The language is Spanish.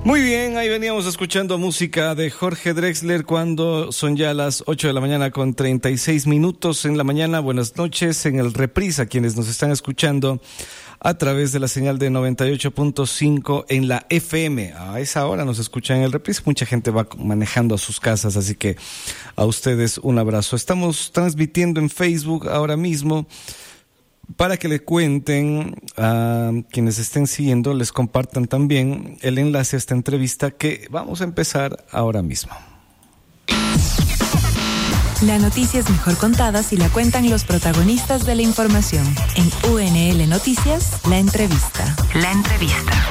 Muy bien, ahí veníamos escuchando música de Jorge Drexler cuando son ya las 8 de la mañana con 36 minutos en la mañana. Buenas noches en el Reprise a quienes nos están escuchando a través de la señal de 98.5 en la FM. A esa hora nos escuchan en el Reprise. Mucha gente va manejando a sus casas, así que a ustedes un abrazo. Estamos transmitiendo en Facebook ahora mismo. Para que le cuenten a quienes estén siguiendo, les compartan también el enlace a esta entrevista que vamos a empezar ahora mismo. La noticia es mejor contada si la cuentan los protagonistas de la información. En UNL Noticias, la entrevista. La entrevista.